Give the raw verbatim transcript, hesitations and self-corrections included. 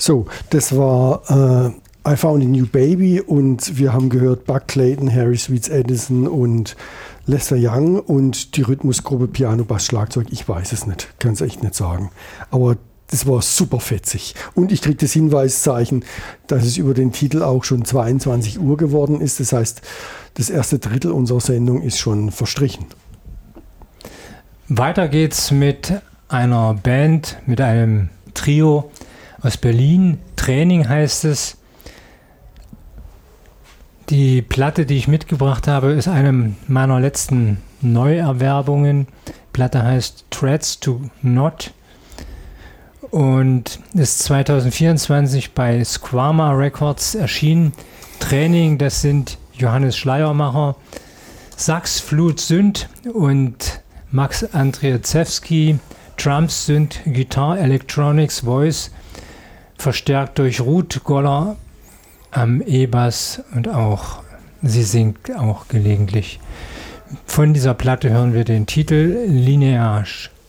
So, das war äh, I Found a New Baby und wir haben gehört Buck Clayton, Harry Sweets Edison und Lester Young und die Rhythmusgruppe Piano, Bass, Schlagzeug. Ich weiß es nicht, kann es echt nicht sagen. Aber das war super fetzig. Und ich kriege das Hinweiszeichen, dass es über den Titel auch schon zweiundzwanzig Uhr geworden ist. Das heißt, das erste Drittel unserer Sendung ist schon verstrichen. Weiter geht's mit einer Band, mit einem Trio aus Berlin. Training heißt es. Die Platte, die ich mitgebracht habe, ist eine meiner letzten Neuerwerbungen. Die Platte heißt Threads to Not und ist zwanzig vierundzwanzig bei Squama Records erschienen. Training, das sind Johannes Schleiermacher, Sax, Flut, Synth und Max Andrzejewski, Drums, Synth, Guitar, Electronics, Voice, verstärkt durch Ruth Goller am E-Bass und auch, sie singt auch gelegentlich. Von dieser Platte hören wir den Titel Lineage.